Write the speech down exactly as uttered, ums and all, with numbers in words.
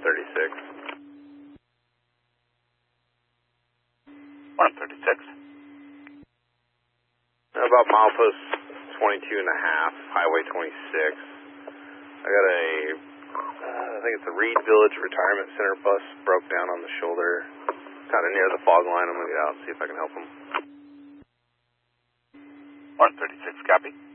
thirty-six. one thirty-six. About milepost twenty-two and a half, Highway twenty-six. I got a, uh, I think it's a Reed Village Retirement Center bus broke down on the shoulder, kind of near the fog line. I'm going to get out and see if I can help them. one thirty-six, copy.